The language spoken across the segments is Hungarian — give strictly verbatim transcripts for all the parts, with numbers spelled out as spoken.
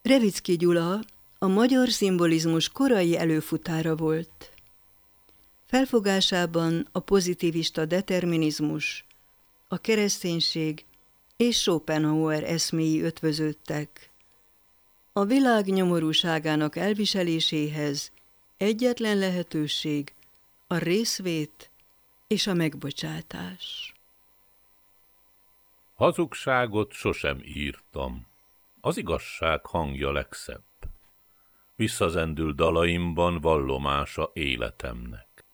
Revicki Gyula a magyar szimbolizmus korai előfutára volt. Felfogásában a pozitivista determinizmus, a kereszténység és Schopenhauer eszméi ötvöződtek. A világ nyomorúságának elviseléséhez egyetlen lehetőség a részvét és a megbocsátás. Hazugságot sosem írtam. Az igazság hangja legszebb. Visszazendül dalaimban vallomása életemnek.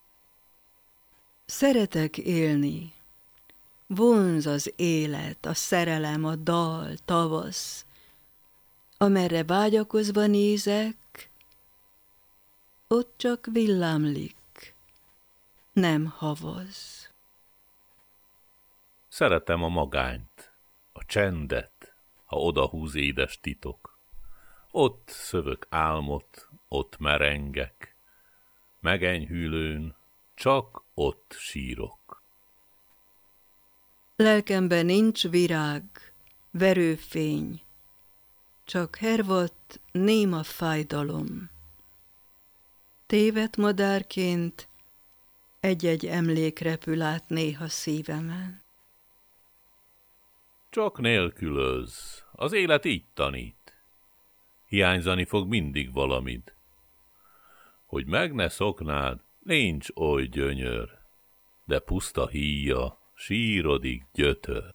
Szeretek élni. Vonz az élet, a szerelem, a dal, tavasz. Amerre vágyakozva nézek, ott csak villámlik, nem havaz. Szeretem a magányt, a csendet, ha odahúz édes titok. Ott szövök álmot, ott merengek, megenyhülőn, csak ott sírok. Lelkemben nincs virág, verőfény, csak hervadt néma fájdalom. Tévedt madárként egy-egy emlék repül át néha szívemen. Csak nélkülöz, az élet így tanít. Hiányzani fog mindig valamid. Hogy meg ne szoknád, nincs oly gyönyör, de puszta híja, sírodik gyötör.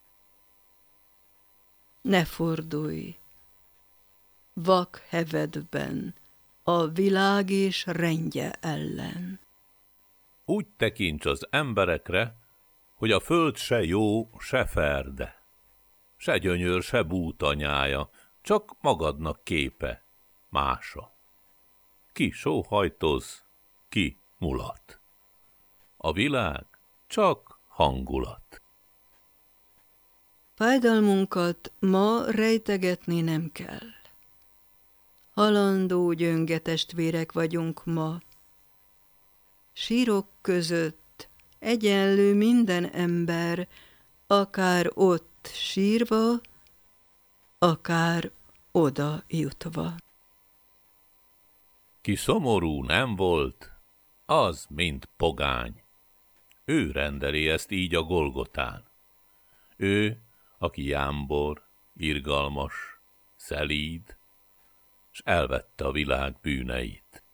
Ne fordulj, vak hevedben, a világ és rendje ellen. Úgy tekints az emberekre, hogy a föld se jó, se ferde, se gyönyör, se bútanyája, csak magadnak képe, mása. Ki sóhajtoz, ki mulat. A világ csak hangulat. Fájdalmunkat ma rejtegetni nem kell. Halandó gyönge testvérek vagyunk ma. Sírok között egyenlő minden ember, akár ott sírva, akár oda jutva. Ki szomorú nem volt, az mind pogány. Ő rendeli ezt így a Golgotán. Ő, aki jámbor, irgalmas, szelíd, s elvette a világ bűneit.